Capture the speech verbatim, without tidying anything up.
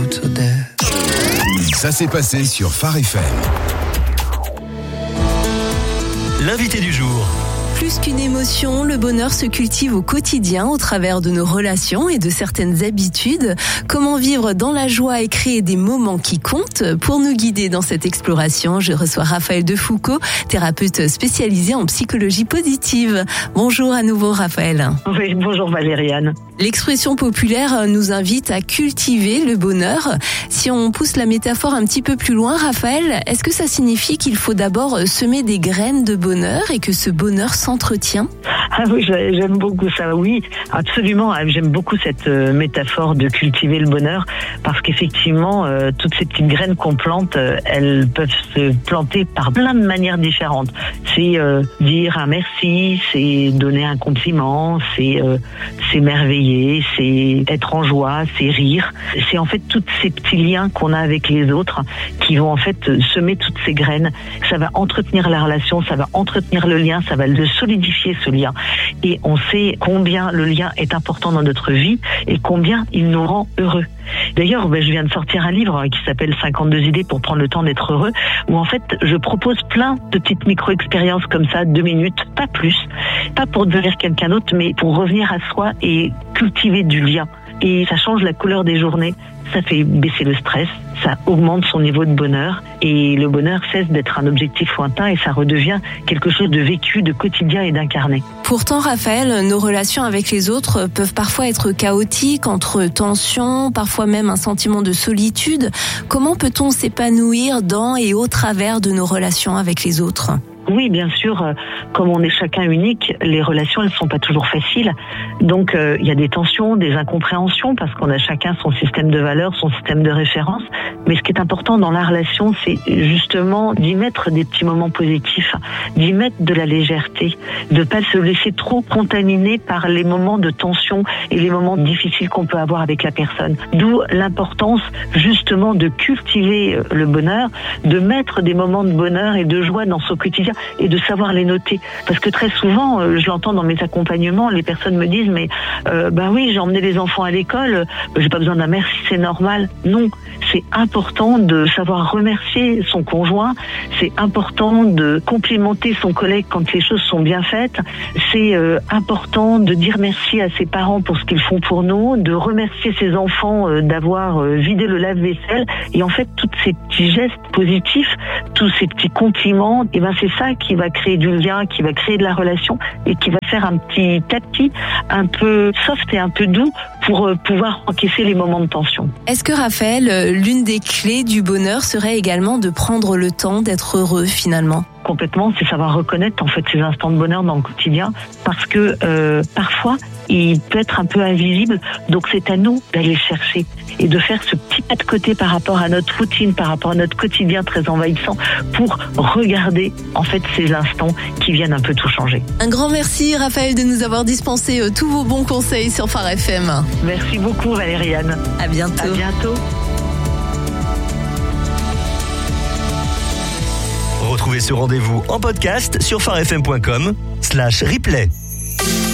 to death. Ça s'est passé sur Phare F M. L'invité du jour. Plus qu'une émotion, le bonheur se cultive au quotidien au travers de nos relations et de certaines habitudes. Comment vivre dans la joie et créer des moments qui comptent? Pour nous guider dans cette exploration, je reçois Raphaël Defoucault, thérapeute spécialisé en psychologie positive. Bonjour à nouveau Raphaël. Oui, bonjour Valériane. L'expression populaire nous invite à cultiver le bonheur. Si on pousse la métaphore un petit peu plus loin, Raphaël, est-ce que ça signifie qu'il faut d'abord semer des graines de bonheur et que ce bonheur s'entretient? Ah oui, j'aime beaucoup ça, oui, absolument. J'aime beaucoup cette métaphore de cultiver le bonheur parce qu'effectivement, euh, toutes ces petites graines qu'on plante, euh, elles peuvent se planter par plein de manières différentes. C'est euh, dire un merci, c'est donner un compliment, c'est euh, s'émerveiller, c'est être en joie, c'est rire. C'est en fait tous ces petits liens qu'on a avec les autres qui vont en fait semer toutes ces graines. Ça va entretenir la relation, ça va entretenir le lien, ça va le solidifier ce lien. Et on sait combien le lien est important dans notre vie et combien il nous rend heureux. D'ailleurs, ben, je viens de sortir un livre qui s'appelle cinquante-deux idées pour prendre le temps d'être heureux, où en fait, je propose plein de petites micro-expériences comme ça, deux minutes, pas plus. Pas pour devenir quelqu'un d'autre, mais pour revenir à soi et cultiver du lien. Et ça change la couleur des journées, ça fait baisser le stress, ça augmente son niveau de bonheur et le bonheur cesse d'être un objectif lointain et ça redevient quelque chose de vécu, de quotidien et d'incarné. Pourtant, Raphaël, nos relations avec les autres peuvent parfois être chaotiques, entre tensions, parfois même un sentiment de solitude. Comment peut-on s'épanouir dans et au travers de nos relations avec les autres ? Oui, bien sûr, euh, comme on est chacun unique, les relations, elles sont pas toujours faciles. Donc, euh, il y a des tensions, des incompréhensions, parce qu'on a chacun son système de valeurs, son système de référence. Mais ce qui est important dans la relation, c'est justement d'y mettre des petits moments positifs, d'y mettre de la légèreté, de pas se laisser trop contaminer par les moments de tension et les moments difficiles qu'on peut avoir avec la personne. D'où l'importance, justement, de cultiver le bonheur, de mettre des moments de bonheur et de joie dans son quotidien, et de savoir les noter. Parce que très souvent, euh, je l'entends dans mes accompagnements, les personnes me disent mais euh, ben oui, j'ai emmené les enfants à l'école, euh, j'ai pas besoin d'un merci, c'est normal. Non, c'est important de savoir remercier son conjoint, c'est important de complimenter son collègue quand les choses sont bien faites, c'est euh, important de dire merci à ses parents pour ce qu'ils font pour nous, de remercier ses enfants euh, d'avoir euh, vidé le lave-vaisselle, et en fait, tous ces petits gestes positifs, tous ces petits compliments, et ben c'est ça qui va créer du lien, qui va créer de la relation et qui va faire un petit à petit un peu soft et un peu doux pour euh, pouvoir encaisser les moments de tension. Est-ce que Raphaël, l'une des clés du bonheur serait également de prendre le temps d'être heureux finalement ? Complètement, c'est savoir reconnaître en fait ces instants de bonheur dans le quotidien parce que euh, parfois il peut être un peu invisible, donc c'est à nous d'aller chercher et de faire ce petit pas de côté par rapport à notre routine, par rapport à notre quotidien très envahissant pour regarder en fait ces instants qui viennent un peu tout changer. Un grand merci Raphaël de nous avoir dispensé euh, tous vos bons conseils sur Phare F M. Merci beaucoup Valériane. À bientôt. À bientôt. Retrouvez ce rendez-vous en podcast sur pharefm point com slash replay.